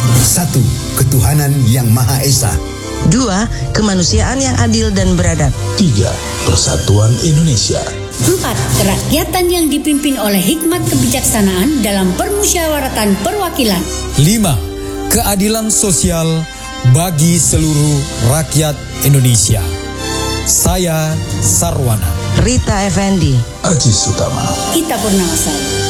1. Ketuhanan yang Maha Esa. 2. Kemanusiaan yang adil dan beradab. 3. Persatuan Indonesia. 4. Kerakyatan yang dipimpin oleh hikmat kebijaksanaan dalam permusyawaratan perwakilan. 5. Keadilan sosial bagi seluruh rakyat Indonesia. Saya Sarwana. Rita Effendi. Aji Sutama. Ita Purnawasari.